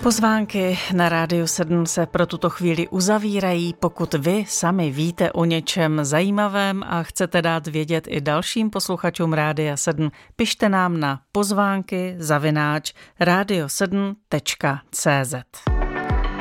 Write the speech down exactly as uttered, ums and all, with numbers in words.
Pozvánky na Rádiu sedm se pro tuto chvíli uzavírají. Pokud vy sami víte o něčem zajímavém a chcete dát vědět i dalším posluchačům Rádia sedm, pište nám na pozvánky zavináč radio sedm tečka cé zet.